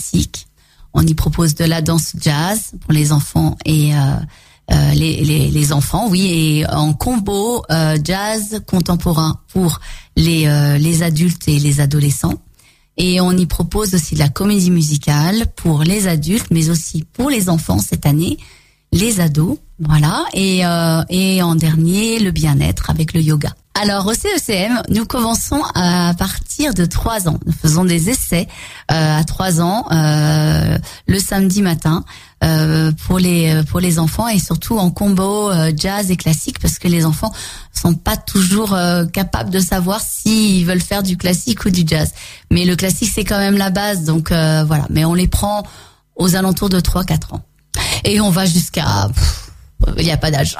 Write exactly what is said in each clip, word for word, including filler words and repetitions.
classique. On y propose de la danse jazz pour les enfants et euh, euh, les, les, les enfants, oui, et en combo euh, jazz contemporain pour les, euh, les adultes et les adolescents. Et on y propose aussi de la comédie musicale pour les adultes, mais aussi pour les enfants cette année, les ados, voilà. Et, euh, et en dernier, le bien-être avec le yoga. Alors au C E C M, nous commençons à partir de trois ans. Nous faisons des essais euh, à trois ans euh, le samedi matin euh, pour les pour les enfants et surtout en combo euh, jazz et classique parce que les enfants sont pas toujours euh, capables de savoir s'ils veulent faire du classique ou du jazz. Mais le classique c'est quand même la base, donc euh, voilà. Mais on les prend aux alentours de trois quatre ans et on va jusqu'à il n'y a pas d'âge.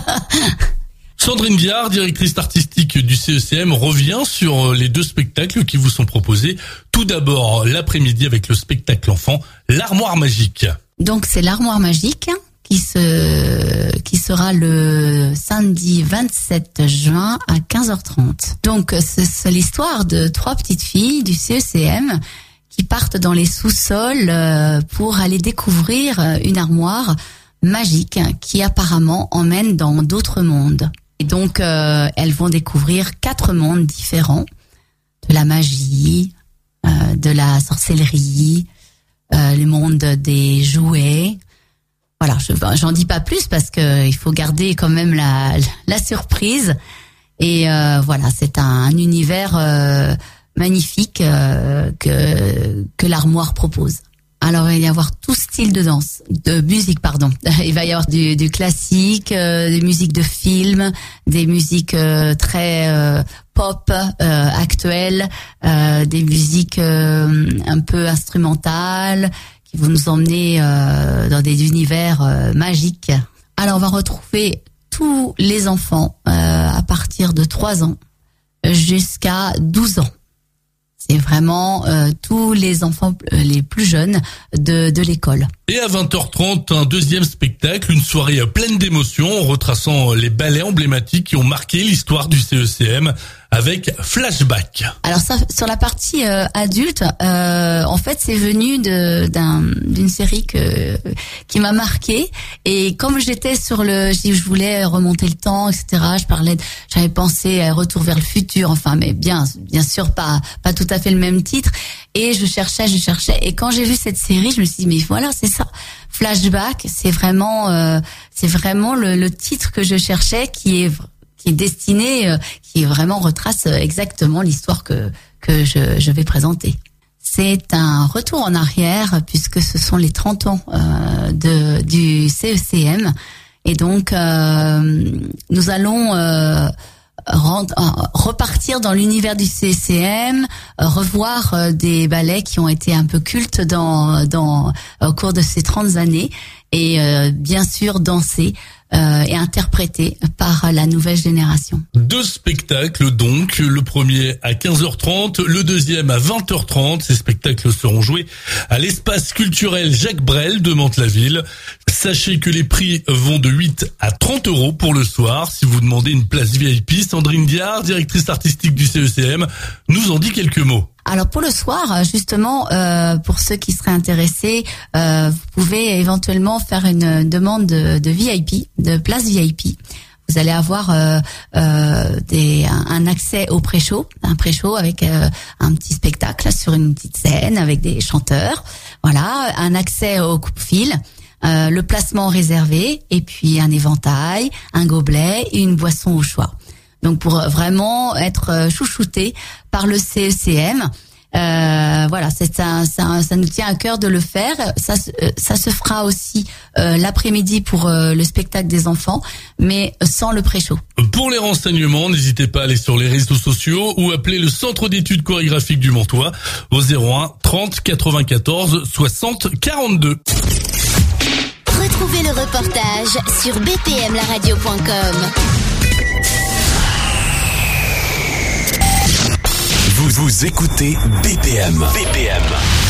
Sandrine Viard, directrice artistique du C E C M, revient sur les deux spectacles qui vous sont proposés. Tout d'abord, l'après-midi avec le spectacle enfant, l'Armoire Magique. Donc c'est l'Armoire Magique qui se qui sera le samedi vingt-sept juin à quinze heures trente. Donc c'est, c'est l'histoire de trois petites filles du C E C M qui partent dans les sous-sols pour aller découvrir une armoire magique qui apparemment emmène dans d'autres mondes. Et donc, euh, elles vont découvrir quatre mondes différents, de la magie, euh, de la sorcellerie, euh, le monde des jouets. Voilà, je, j'en dis pas plus parce que il faut garder quand même la, la surprise. Et euh, voilà, c'est un, un univers euh, magnifique euh, que que l'armoire propose. Alors, il va y avoir tout style de danse, de musique, pardon. Il va y avoir du, du classique, euh, des musiques de films, des musiques euh, très euh, pop, euh, actuelles, euh, des musiques euh, un peu instrumentales qui vont nous emmener euh, dans des univers euh, magiques. Alors, on va retrouver tous les enfants euh, à partir de trois ans jusqu'à douze ans. C'est vraiment euh, tous les enfants euh, les plus jeunes de, de l'école. Et à vingt heures trente, un deuxième spectacle, une soirée pleine d'émotions, retraçant les ballets emblématiques qui ont marqué l'histoire du C E C M avec Flashback. Alors ça, sur la partie euh, adulte, euh, en fait, c'est venu de, d'un, d'une série que qui m'a marquée. Et comme j'étais sur le, je, je voulais remonter le temps, et cetera. Je parlais, de, j'avais pensé à Retour vers le futur, enfin, mais bien, bien sûr pas, pas tout à fait le même titre. Et je cherchais, je cherchais. Et quand j'ai vu cette série, je me suis dit, mais voilà, c'est ça. Flashback, c'est vraiment, euh, c'est vraiment le, le titre que je cherchais, qui est qui est destiné, euh, qui vraiment retrace exactement l'histoire que que je, je vais présenter. C'est un retour en arrière puisque ce sont les trente ans euh, de du C E C M et donc euh, nous allons euh, rendre, repartir dans l'univers du C E C M, revoir euh, des ballets qui ont été un peu cultes dans dans au cours de ces trente années et euh, bien sûr danser Euh, et interprété par la nouvelle génération. Deux spectacles donc, le premier à quinze heures trente, le deuxième à vingt heures trente. Ces spectacles seront joués à l'espace culturel Jacques Brel de Mantes-la-Ville. Sachez que les prix vont de huit à trente euros pour le soir. Si vous demandez une place V I P, Sandrine Diard, directrice artistique du C E C M, nous en dit quelques mots. Alors pour le soir, justement, euh, pour ceux qui seraient intéressés, euh, vous pouvez éventuellement faire une demande de, de V I P, de place V I P. Vous allez avoir euh, euh, des, un, un accès au pré-show, un pré-show avec euh, un petit spectacle sur une petite scène avec des chanteurs. Voilà, un accès au coupe-fil. Euh, le placement réservé et puis un éventail, un gobelet et une boisson au choix. Donc pour vraiment être chouchouté par le C E C M, euh, voilà, c'est un, ça, ça nous tient à cœur de le faire. Ça, ça se fera aussi euh, l'après-midi pour euh, le spectacle des enfants, mais sans le pré-show. Pour les renseignements, n'hésitez pas à aller sur les réseaux sociaux ou appeler le Centre d'études chorégraphiques du Montois au zéro un trente quatre-vingt-quatorze soixante quarante-deux. Retrouvez le reportage sur b p m la radio point com. Vous, vous écoutez B P M. B P M.